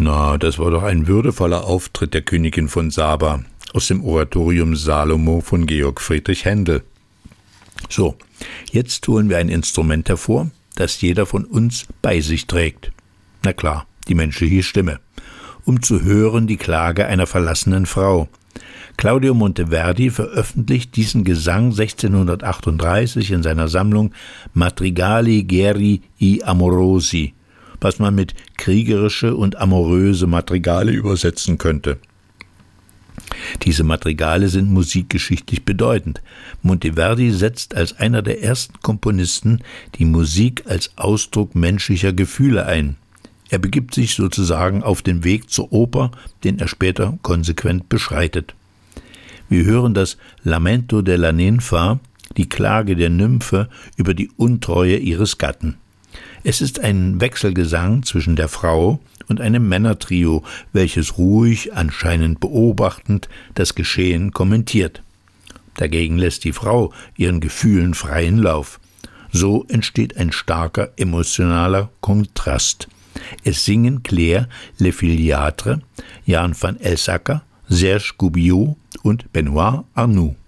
Na, das war doch ein würdevoller Auftritt der Königin von Saba aus dem Oratorium Salomo von Georg Friedrich Händel. So, jetzt holen wir ein Instrument hervor, das jeder von uns bei sich trägt. Na klar, die menschliche Stimme, um zu hören die Klage einer verlassenen Frau. Claudio Monteverdi veröffentlicht diesen Gesang 1638 in seiner Sammlung Madrigali Guerri e Amorosi, was man mit kriegerische und amoröse Madrigale übersetzen könnte. Diese Madrigale sind musikgeschichtlich bedeutend. Monteverdi setzt als einer der ersten Komponisten die Musik als Ausdruck menschlicher Gefühle ein. Er begibt sich sozusagen auf den Weg zur Oper, den er später konsequent beschreitet. Wir hören das Lamento della Ninfa, die Klage der Nymphe über die Untreue ihres Gatten. Es ist ein Wechselgesang zwischen der Frau und einem Männertrio, welches ruhig, anscheinend beobachtend, das Geschehen kommentiert. Dagegen lässt die Frau ihren Gefühlen freien Lauf. So entsteht ein starker emotionaler Kontrast. Es singen Claire Le Filiatre, Jan van Elsacker, Serge Gubbio und Benoît Arnoux.